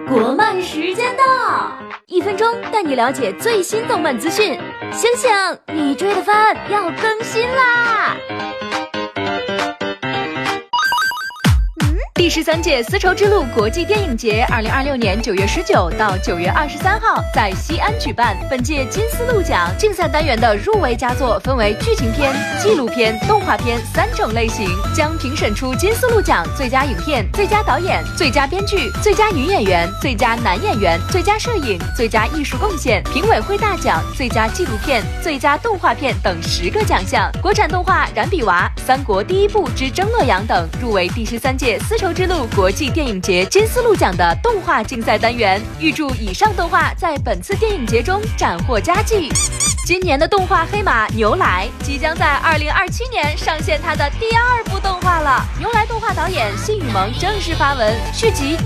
国漫时间到，1分钟带你了解最新动漫资讯。醒醒，你追的番要更新啦！第13届丝绸之路国际电影节2026年9月19到9月23号在西安举办。本届金丝鹿奖竞赛单元的入围佳作分为剧情片、纪录片、动画片3种类型，将评审出金丝鹿奖最佳影片、最佳导演、最佳编剧、最佳女演员、最佳男演员、最佳摄影、最佳艺术贡献、评委会大奖、最佳纪录片、最佳动画片等10个奖项。国产动画《燃比娃》、《三国第一部之争乐阳》等入围第13届丝绸之路国际电影节金丝鹿奖的动画竞赛单元。预祝以上动画在本次电影节中斩获佳绩。今年的动画黑马牛来即将在2027年上线它的第2部动画了。牛来动画导演信宇萌正式发文，续集